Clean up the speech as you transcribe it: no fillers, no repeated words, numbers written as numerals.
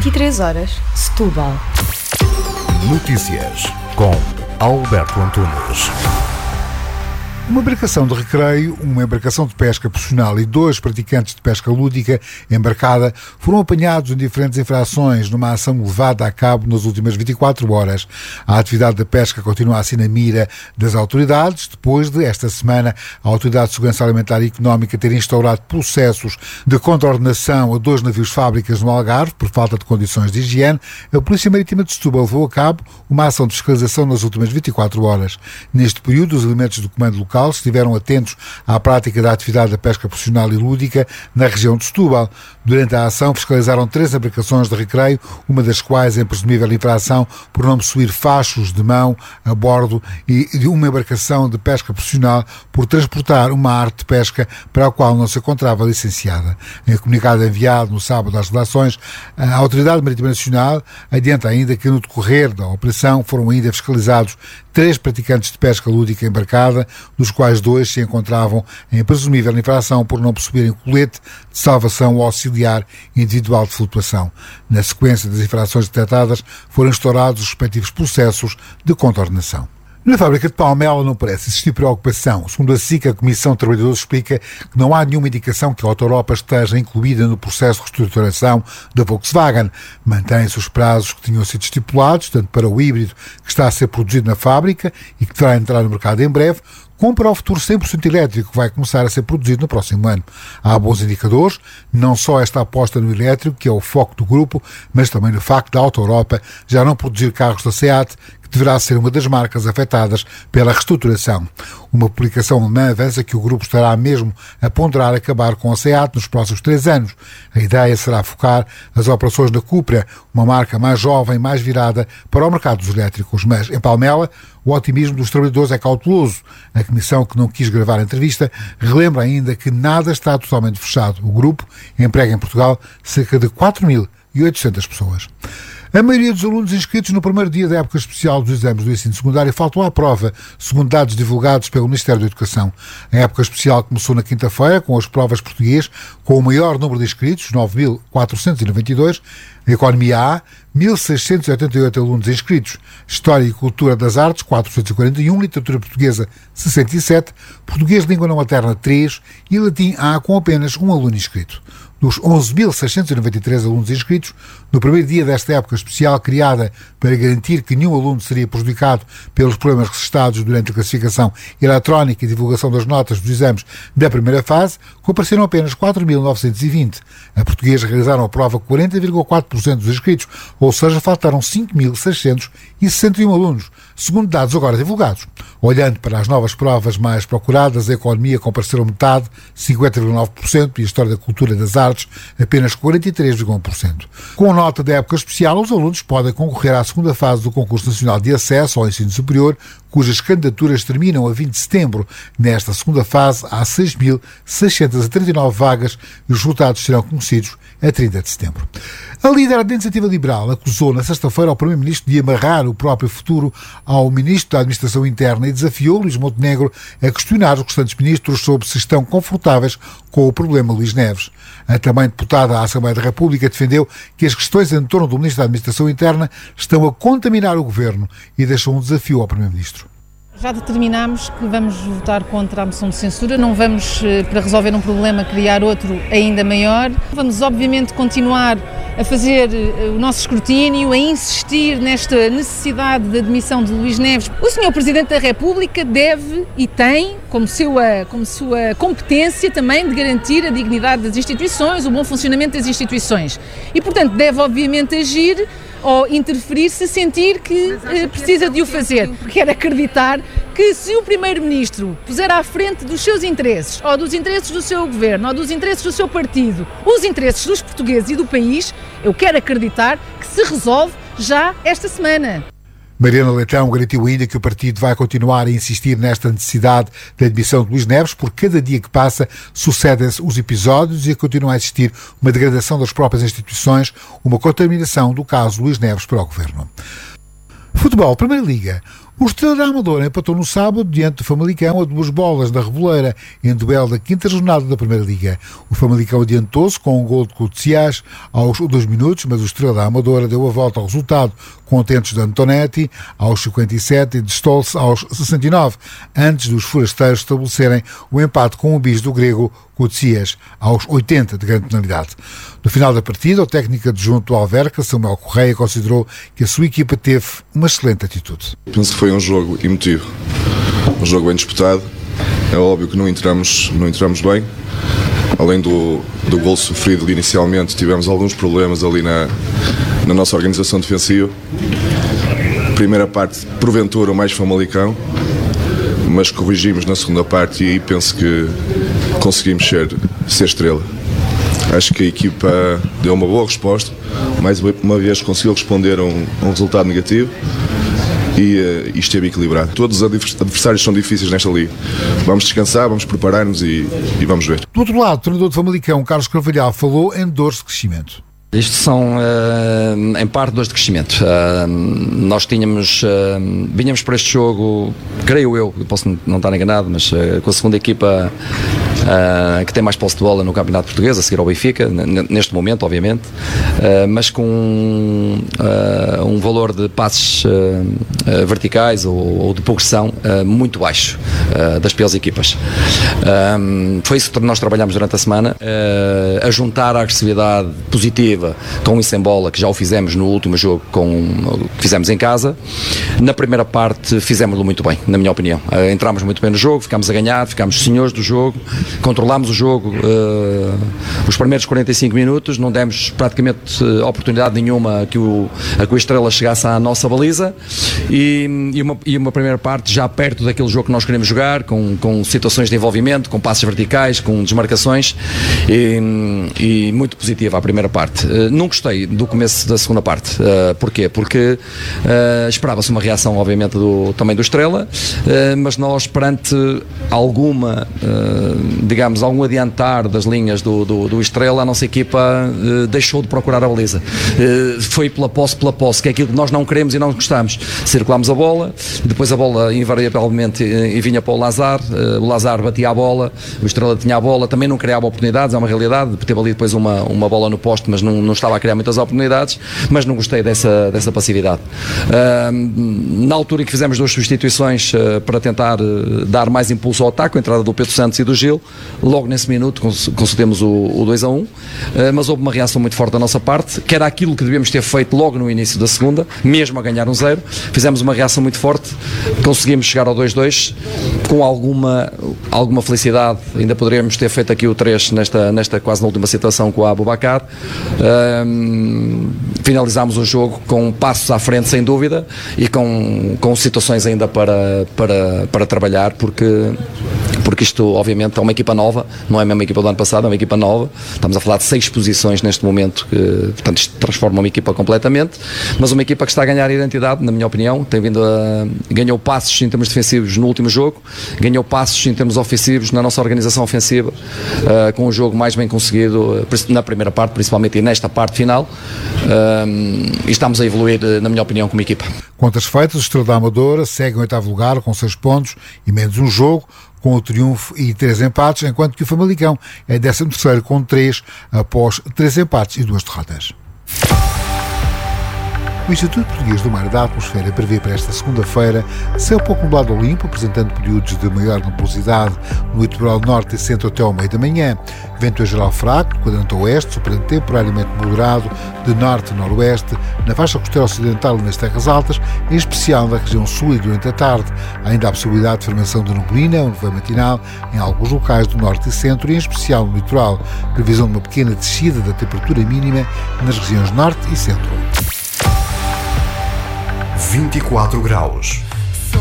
23 horas, Setúbal. Notícias com Alberto Antunes. Uma embarcação de recreio, uma embarcação de pesca profissional e 2 praticantes de pesca lúdica embarcada foram apanhados em diferentes infrações numa ação levada a cabo nas últimas 24 horas. A atividade da pesca continua assim na mira das autoridades, depois de, esta semana, a Autoridade de Segurança Alimentar e Económica ter instaurado processos de contraordenação a 2 navios fábricas no Algarve por falta de condições de higiene. A Polícia Marítima de Setúbal levou a cabo uma ação de fiscalização nas últimas 24 horas. Neste período, os elementos do comando local estiveram atentos à prática da atividade da pesca profissional e lúdica na região de Setúbal. Durante a ação fiscalizaram 3 embarcações de recreio, uma das quais em presumível infração por não possuir fachos de mão a bordo, e de uma embarcação de pesca profissional por transportar uma arte de pesca para a qual não se encontrava licenciada. Em comunicado enviado no sábado às redações, a Autoridade Marítima Nacional adianta ainda que no decorrer da operação foram ainda fiscalizados 3 praticantes de pesca lúdica embarcada, dos quais 2 se encontravam em presumível infração por não possuírem colete de salvação ou auxiliar individual de flutuação. Na sequência das infrações detectadas, foram instaurados os respectivos processos de contraordenação. Na fábrica de Palmela não parece existir preocupação. Segundo a SIC, a Comissão de Trabalhadores explica que não há nenhuma indicação que a Auto Europa esteja incluída no processo de reestruturação da Volkswagen. Mantém-se os prazos que tinham sido estipulados, tanto para o híbrido que está a ser produzido na fábrica e que deverá entrar no mercado em breve, como para o futuro 100% elétrico que vai começar a ser produzido no próximo ano. Há bons indicadores, não só esta aposta no elétrico, que é o foco do grupo, mas também no facto da Auto Europa já não produzir carros da SEAT, deverá ser uma das marcas afetadas pela reestruturação. Uma publicação alemã avança que o grupo estará mesmo a ponderar acabar com a SEAT nos próximos 3 anos. A ideia será focar as operações na Cupra, uma marca mais jovem, mais virada para o mercado dos elétricos. Mas, em Palmela, o otimismo dos trabalhadores é cauteloso. A Comissão, que não quis gravar a entrevista, relembra ainda que nada está totalmente fechado. O grupo emprega em Portugal cerca de 4.800 pessoas. A maioria dos alunos inscritos no primeiro dia da época especial dos exames do ensino secundário faltam à prova, segundo dados divulgados pelo Ministério da Educação. A época especial começou na quinta-feira com as provas português, com o maior número de inscritos, 9.492, Economia A, 1.688 alunos inscritos, História e Cultura das Artes, 441, Literatura Portuguesa, 67, Português de Língua Não Materna, 3 e Latim A com apenas um aluno inscrito. Dos 11.693 alunos inscritos, no primeiro dia desta época especial criada para garantir que nenhum aluno seria prejudicado pelos problemas registados durante a classificação eletrónica e divulgação das notas dos exames da primeira fase, compareceram apenas 4.920. A portuguesa realizaram a prova 40,4% dos inscritos, ou seja, faltaram 5.661 alunos, segundo dados agora divulgados. Olhando para as novas provas mais procuradas, a Economia compareceram metade, 50,9%, e a História da Cultura e das Artes, apenas 43,1%. Com a nota da época especial, os alunos podem concorrer à segunda fase do Concurso Nacional de Acesso ao Ensino Superior, cujas candidaturas terminam a 20 de setembro. Nesta segunda fase, há 6.639 vagas e os resultados serão conhecidos a 30 de setembro. A líder da Iniciativa Liberal acusou na sexta-feira ao Primeiro-Ministro de amarrar o próprio futuro ao Ministro da Administração Interna e desafiou Luís Montenegro a questionar os restantes ministros sobre se estão confortáveis com o problema Luís Neves. A também deputada à Assembleia da República defendeu que as questões em torno do Ministro da Administração Interna estão a contaminar o Governo e deixou um desafio ao Primeiro-Ministro. Já determinámos que vamos votar contra a moção de censura, não vamos, para resolver um problema, criar outro ainda maior. Vamos, obviamente, continuar a fazer o nosso escrutínio, a insistir nesta necessidade de admissão de Luís Neves. O Sr. Presidente da República deve e tem como sua competência também de garantir a dignidade das instituições, o bom funcionamento das instituições. E, portanto, deve, obviamente, agir ou interferir se sentir que precisa de o fazer. Quero acreditar que se o Primeiro-Ministro puser à frente dos seus interesses, ou dos interesses do seu governo, ou dos interesses do seu partido, os interesses dos portugueses e do país, eu quero acreditar que se resolve já esta semana. Mariana Leitão garantiu ainda que o partido vai continuar a insistir nesta necessidade de admissão de Luís Neves, porque cada dia que passa sucedem-se os episódios e continua a existir uma degradação das próprias instituições, uma contaminação do caso Luís Neves para o Governo. Futebol, Primeira Liga. O Estrela da Amadora empatou no sábado diante do Famalicão a 2 bolas da Reboleira, em duelo da 5ª jornada da Primeira Liga. O Famalicão adiantou-se com um gol de Couto aos 2 minutos, mas o Estrela da Amadora deu a volta ao resultado com tentos de Antonetti aos 57 e de Stolz aos 69, antes dos forasteiros estabelecerem o empate com o bis do grego Couto aos 80 de grande penalidade. No final da partida, o técnico adjunto do Alverca, Samuel Correia, considerou que a sua equipa teve uma excelente atitude. Penso que foi um jogo emotivo, um jogo bem disputado. É óbvio que não entramos bem. Além do gol sofrido inicialmente, tivemos alguns problemas ali na nossa organização defensiva. Primeira parte, porventura, o mais Famalicão, mas corrigimos na segunda parte e aí penso que conseguimos ser estrela. Acho que a equipa deu uma boa resposta, mais uma vez conseguiu responder a um resultado negativo e esteve equilibrado. Todos os adversários são difíceis nesta liga. Vamos descansar, vamos preparar-nos e vamos ver. Do outro lado, o treinador de Famalicão, Carlos Carvalhal, falou em dores de crescimento. Isto são, em parte, dores de crescimento. Nós vinhamos para este jogo, creio eu, posso não estar enganado, mas com a segunda equipa que tem mais posse de bola no Campeonato Português, a seguir ao Benfica, neste momento, obviamente, mas com um valor de passes verticais ou de progressão muito baixo, das piores equipas. Foi isso que nós trabalhamos durante a semana, a juntar a agressividade positiva com isso em bola, que já o fizemos no último jogo que fizemos em casa. Na primeira parte fizemos-lo muito bem, na minha opinião. Entramos muito bem no jogo, ficámos a ganhar, ficámos senhores do jogo, controlámos o jogo os primeiros 45 minutos, não demos praticamente oportunidade nenhuma a que o Estrela chegasse à nossa baliza e uma primeira parte já perto daquele jogo que nós queremos jogar, com situações de envolvimento, com passes verticais, com desmarcações e muito positiva a primeira parte. Não gostei do começo da segunda parte. Porquê? Porque esperava-se uma reação, obviamente, também do Estrela, mas nós, perante algum adiantar das linhas do Estrela, a nossa equipa deixou de procurar a baliza. Foi pela posse, que é aquilo que nós não queremos e não gostamos. Circulámos a bola, depois a bola invariavelmente vinha para o Lazar batia a bola, o Estrela tinha a bola, também não criava oportunidades, é uma realidade. Teve ali depois uma bola no poste, mas não estava a criar muitas oportunidades, mas não gostei dessa passividade. Na altura em que fizemos 2 substituições para tentar dar mais impulso ao ataque, a entrada do Pedro Santos e do Gil, logo nesse minuto concedemos o 2-1, mas houve uma reação muito forte da nossa parte, que era aquilo que devíamos ter feito logo no início da segunda, mesmo a ganhar 1-0, fizemos uma reação muito forte, conseguimos chegar ao 2-2, com alguma felicidade, ainda poderíamos ter feito aqui o 3 nesta quase na última situação com a Aboubakar. Finalizámos o jogo com passos à frente, sem dúvida, e com situações ainda para trabalhar, porque isto, obviamente, é uma equipa nova, não é a mesma equipa do ano passado, é uma equipa nova. Estamos a falar de 6 posições neste momento, portanto, isto transforma uma equipa completamente, mas uma equipa que está a ganhar identidade, na minha opinião, ganhou passos em termos defensivos no último jogo, ganhou passos em termos ofensivos na nossa organização ofensiva, com um jogo mais bem conseguido na primeira parte, principalmente, e nesta parte final, e estamos a evoluir, na minha opinião, como equipa. Contas feitas, o Estrela da Amadora segue em 8º lugar com 6 pontos e menos um jogo, com o triunfo e 3 empates, enquanto que o Famalicão é 13º com 3, após 3 empates e 2 derrotas. O Instituto Português do Mar e da Atmosfera prevê para esta segunda-feira céu pouco nublado ou limpo, apresentando períodos de maior nebulosidade no litoral norte e centro até ao meio da manhã. Vento em geral fraco, do quadrante oeste, soprando temporariamente moderado, de norte a noroeste, na faixa costeira ocidental e nas terras altas, em especial na região sul e durante a tarde. Há ainda a possibilidade de formação de neblina ou nevoeiro matinal em alguns locais do norte e centro, e em especial no litoral. Previsão de uma pequena descida da temperatura mínima nas regiões norte e centro. 24 graus.